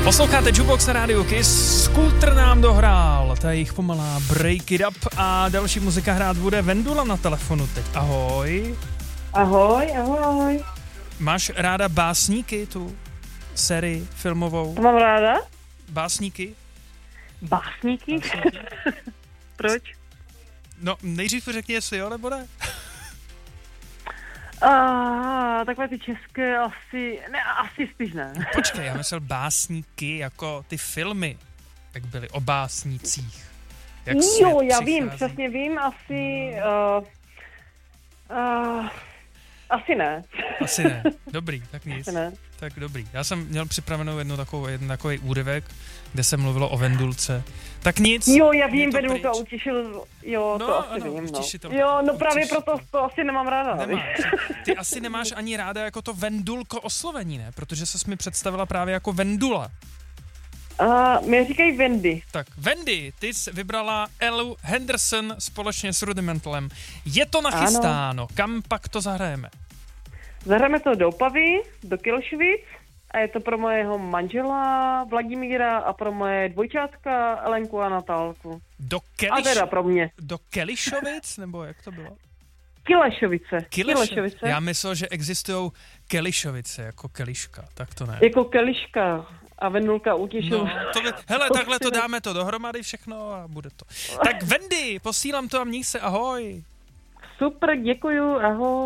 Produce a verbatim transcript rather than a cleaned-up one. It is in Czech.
Posloucháte Jukebox na rádiu Kiss, Skultr nám dohrál, ta jejich pomalá Break It Up a další muzika hrát bude Vendula na telefonu teď. Ahoj. Ahoj, ahoj. Máš ráda básníky, tu sérii filmovou? To mám ráda. Básníky? Básníky? Básníky. Proč? No, nejdřív řekni, jestli jo, nebo ne. Ah, takové ty české asi, ne, asi spíš ne. Počkej, já myslel básníky jako ty filmy, jak byly o básnících. Jak jo, já přichází. vím, přesně vím, asi, uh, uh, asi ne. Asi ne, dobrý, tak nic. Asi ne. Tak dobrý. Já jsem měl připravenou jednu takovou, jeden takový úryvek, kde se mluvilo o Vendulce. Tak nic. Jo, já vím, Vendulka utěšil, jo, no, to asi ano, vím, no. utěšitel, Jo, no právě utěšitel. proto to asi nemám ráda. Nemáš. Ty asi nemáš ani ráda jako to Vendulko oslovení, ne? Protože ses mi představila právě jako Vendula. Uh, mě říkají Wendy. Tak, Wendy, ty jsi vybrala Elu Henderson společně s Rudimentalem. Je to nachystáno, ano. Kam pak to zahrajeme? Zahrajeme to do Opavy, do Kilšvic a je to pro mojeho manžela Vladimíra a pro moje dvojčátka Elenku a Natálku. Do A Keliš... teda pro mě. Do Kelišovic, nebo jak to bylo? Kilešovice. Kileš... Kilešovice. Já myslel, že existují Kelišovice jako Keliška, tak to ne. Jako Keliška a Vendulka utěšil. No, to by... Hele, takhle to dáme to dohromady všechno a bude to. Tak Wendy, posílám to a měj se, ahoj. Super, děkuju, ahoj.